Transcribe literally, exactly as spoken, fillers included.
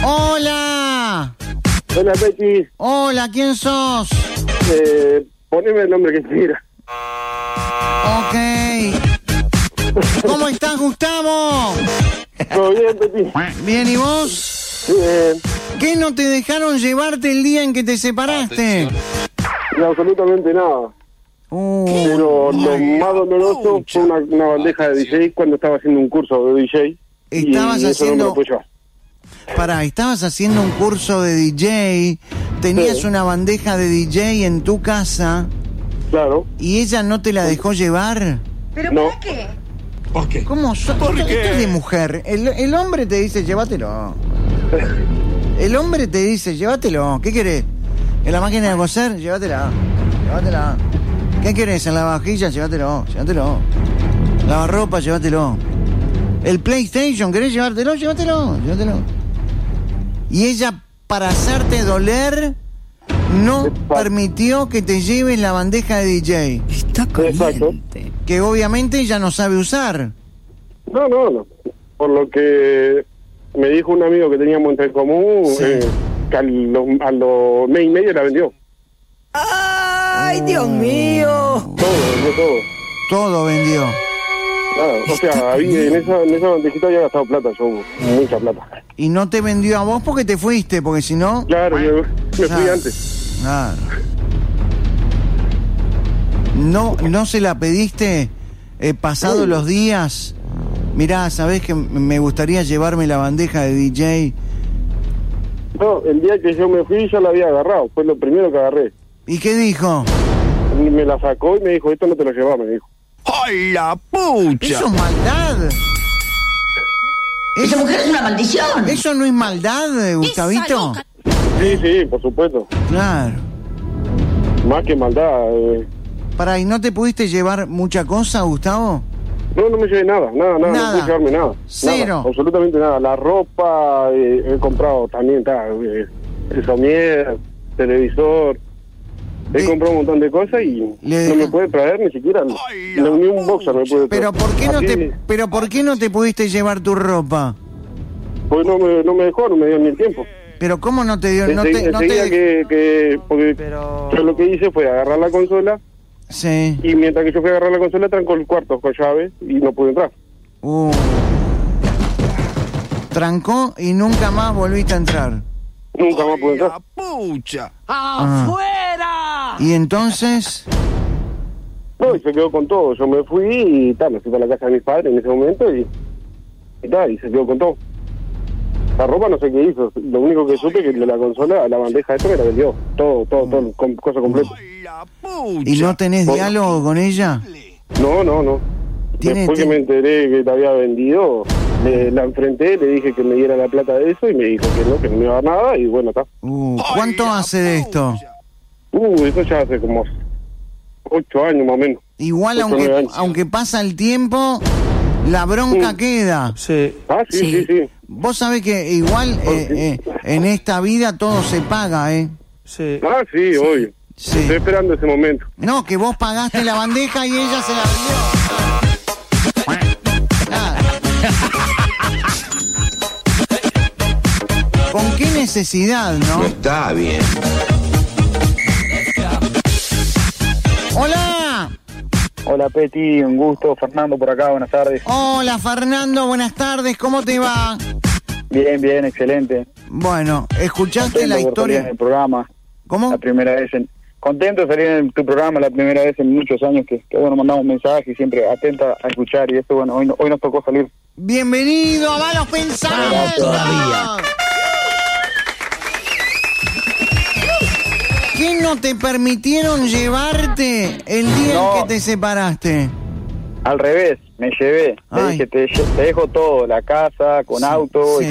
Hola. Hola, Betty. Hola, ¿quién sos? Eh, poneme el nombre que quieras. Ok. ¿Cómo estás, Gustavo? ¿Todo bien, Betty? Bien, ¿y vos? Bien. ¿Qué no te dejaron llevarte el día en que te separaste? No, absolutamente nada. Uh, Pero lo más doloroso fue una, una bandeja de D J cuando estaba haciendo un curso de D J. Estabas y eso haciendo... no me lo pude llevar. Pará, estabas haciendo un curso de D J, tenías Sí. una bandeja de D J en tu casa Claro. y ella no te la dejó llevar. ¿Pero No. por qué? ¿Por qué? ¿Cómo? So- ¿Por esto, qué? esto es de mujer. El, el hombre te dice, llévatelo. El hombre te dice, llévatelo. ¿Qué querés? ¿En la máquina de coser? Llévatela. Llévatela. ¿Qué querés? ¿En la vajilla? Llévatelo. Llévatelo. Lavarropa, llévatelo. ¿El PlayStation? ¿Querés llevártelo? Llévatelo. Llévatelo. Y ella, para hacerte doler, no Exacto. permitió que te lleves la bandeja de D J. Está Exacto. caliente. Que obviamente ella no sabe usar. No, no, no. Por lo que me dijo un amigo que teníamos entre común, Sí. eh, que a los, a los mes y medio la vendió. ¡Ay, Dios mío! Todo, vendió todo. Todo vendió. Nada, o sea, había, en esa, en esa bandejita había gastado plata, yo, mucha plata. Y no te vendió a vos porque te fuiste, porque si no... Claro, yo me fui Claro. antes. Claro. No, no se la pediste eh, pasado Sí. los días. Mirá, sabés que m- me gustaría llevarme la bandeja de D No, el día que yo me fui ya la había agarrado, fue lo primero que agarré. J. ¿Y qué dijo? Y me la sacó y me dijo, esto no te lo llevaba, me dijo. ¡Ay, la pucha! Eso es maldad. Esa Eso, mujer es una maldición. eso no es maldad, eh, Gustavito. Sí, sí, por supuesto. Claro. Más que maldad. Eh. Pará, ¿y no te pudiste llevar mucha cosa, Gustavo? No, no me llevé nada, nada, nada, Nada. no pude llevarme nada. Cero. Nada, absolutamente nada. La ropa, eh, he comprado también, está, eh, el somier, televisor. He De- comprado un montón de cosas y Le no deja- me puede traer ni siquiera, Ay, ni, la ni un boxer me puede traer. Pero ¿por qué no Así, te, pero por qué no te pudiste llevar tu ropa? Pues no me, no me dejó, no me dio ni el tiempo. Pero ¿cómo no te dio? No Enseguida, te, no te enseguida dej- que, que, porque Pero... yo lo que hice fue agarrar la consola Sí. y mientras que yo fui a agarrar la consola trancó el cuarto con llave y no pude entrar. Uh. Trancó y nunca más volviste a entrar. Nunca más pude ¡Ay, entrar. la pucha! ¡Afuera! Y entonces, No, y se quedó con todo. Yo me fui y tal, me fui para la casa de mis padres en ese momento y, y tal, y se quedó con todo. La ropa no sé qué hizo. Lo único que supe es que de la consola, la bandeja esta me la vendió. Todo, todo, todo, con cosa completa. ¡Ay, la pucha! ¿y no tenés Bueno. diálogo con ella? No, no, no. Tiene- Después que tiene- me enteré que te había vendido, le, la enfrenté, le dije que me diera la plata de eso y me dijo que no, que no me iba a dar nada y bueno, está. Uh, ¡Ay, ¿Cuánto la hace de esto? pucha! Uh, eso ya hace como ocho años más o menos. Igual Ocho, nueve aunque, años. aunque pasa el tiempo, la bronca Mm. queda. Sí. Ah, sí, sí, Sí. sí. Vos sabés que igual eh, eh, en esta vida todo se paga, ¿eh? Sí. Ah, sí, obvio. Sí. Estoy esperando ese momento. No, que vos pagaste la bandeja y ella se la vendió. Claro. ¿Con qué necesidad, no? Está bien. Hola. Hola Peti, un gusto. Fernando por acá, buenas tardes. Hola, Fernando, buenas tardes, ¿cómo te va? Bien, bien, excelente. Bueno, ¿escuchaste Contento la por salir en historia? el programa, ¿Cómo? la primera vez en... Contento de salir en tu programa la primera vez en muchos años, que, que bueno, mandamos mensajes y siempre atenta a escuchar y esto, bueno, hoy, no- hoy nos tocó salir. Bienvenido a Malos Pensamientos. Todavía. ¿Qué no te permitieron llevarte el día No. en que te separaste? Al revés, me llevé. Le Ay. dije, te, lle- te dejo todo, la casa, con Sí, auto, sí.